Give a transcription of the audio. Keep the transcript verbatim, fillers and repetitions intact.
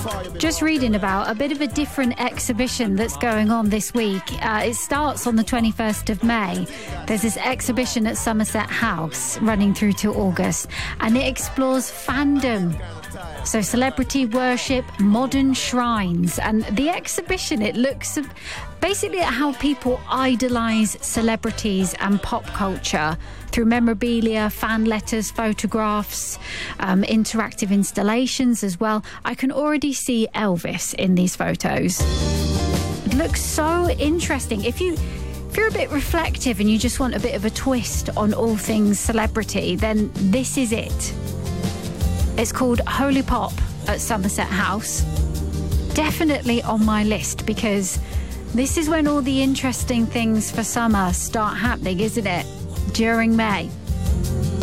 Just reading about a bit of a different exhibition that's going on this week. Uh, it starts on the twenty-first of May. There's this exhibition at Somerset House running through to August, and it explores fandom. So celebrity worship, modern shrines, and the exhibition, it looks basically at how people idolise celebrities and pop culture through memorabilia, fan letters, photographs, um, interactive installations as well. I can already see Elvis in these photos. It looks so interesting. If you... If you're a bit reflective and you just want a bit of a twist on all things celebrity, then this is it. It's called Holy Pop at Somerset House. Definitely on my list, because this is when all the interesting things for summer start happening, isn't it? During May.